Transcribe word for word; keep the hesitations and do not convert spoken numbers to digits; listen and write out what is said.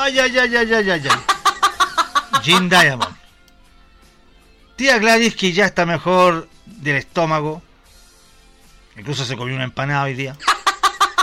Ay, ay, ay, ay, ay, ay, ay. Jean Diamond. Tía Gladys, que ya está mejor del estómago. Incluso se comió una empanada hoy día.